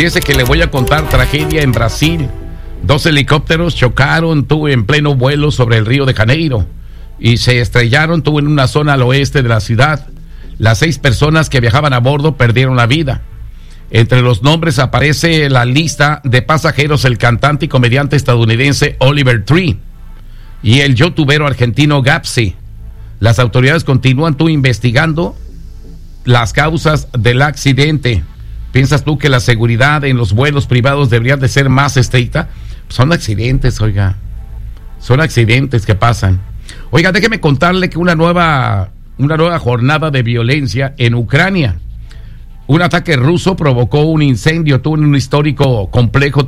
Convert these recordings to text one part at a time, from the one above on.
Fíjese que le voy a contar tragedia en Brasil. 2 helicópteros chocaron, en pleno vuelo sobre el Río de Janeiro y se estrellaron, en una zona al oeste de la ciudad. Las 6 personas que viajaban a bordo perdieron la vida. Entre los nombres aparece la lista de pasajeros el cantante y comediante estadounidense Oliver Tree y el youtubero argentino Gapsi. Las autoridades continúan investigando las causas del accidente. ¿Piensas tú que la seguridad en los vuelos privados debería de ser más estricta? Son accidentes, oiga. Son accidentes que pasan. Oiga, déjeme contarle que una nueva jornada de violencia en Ucrania. Un ataque ruso provocó un incendio, en un histórico complejo,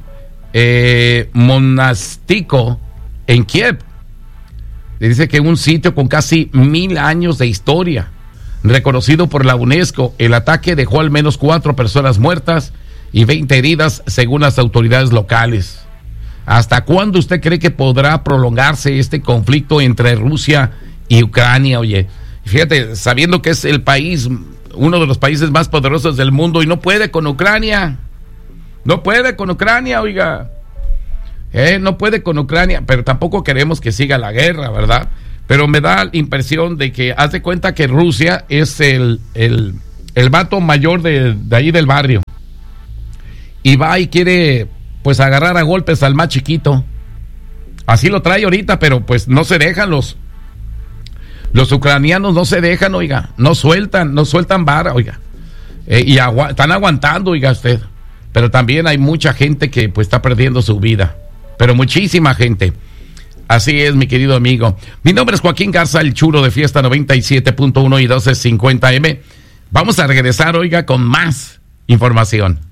monástico en Kiev. Le dice que un sitio con casi 1000 años de historia, reconocido por la UNESCO. El ataque dejó al menos 4 personas muertas y 20 heridas, según las autoridades locales. ¿Hasta cuándo usted cree que podrá prolongarse este conflicto entre Rusia y Ucrania? Oye, fíjate, sabiendo que es uno de los países más poderosos del mundo, y no puede con Ucrania. No puede con Ucrania, oiga. No puede con Ucrania, pero tampoco queremos que siga la guerra, ¿verdad? Pero me da la impresión de que, haz de cuenta que Rusia es el vato mayor de ahí del barrio. Y va y quiere, pues, agarrar a golpes al más chiquito. Así lo trae ahorita, pero pues no se dejan los ucranianos, no se dejan, oiga. No sueltan vara, oiga. Y están aguantando, oiga usted. Pero también hay mucha gente que pues está perdiendo su vida. Pero muchísima gente. Así es, mi querido amigo. Mi nombre es Joaquín Garza, el Churo de Fiesta 97.1 y 1250M. Vamos a regresar, oiga, con más información.